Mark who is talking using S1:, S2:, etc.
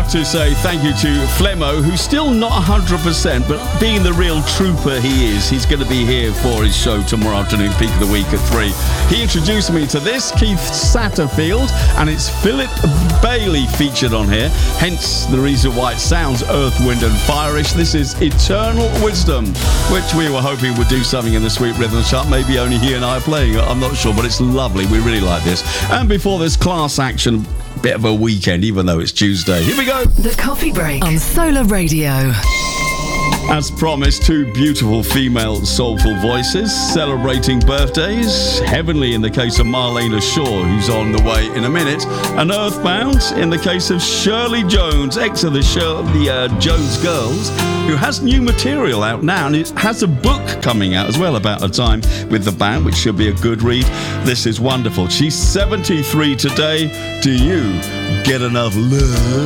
S1: have to say thank you to Flemmo, who's still not 100%, but being the real trooper he is, he's going to be here for his show tomorrow afternoon, peak of the week at 3. He introduced me to this, Keith Satterfield, and it's Philip Bailey featured on here, hence the reason why it sounds Earth, Wind and Fire-ish. This is Eternal Wisdom, which we were hoping would do something in the Sweet Rhythm chart. Maybe only he and I are playing it, I'm not sure, but it's lovely. We really like this. And before this, Class Action, bit of a weekend, even though it's Tuesday. Here we go.
S2: The Coffee Break on Solar Radio.
S1: As promised, two beautiful female soulful voices celebrating birthdays. Heavenly in the case of Marlena Shaw, who's on the way in a minute. And Earthbound in the case of Shirley Jones, ex of the Jones Girls, who has new material out now, and it has a book coming out as well about her time with the band, which should be a good read. This is wonderful. She's 73 today. Do you get enough love?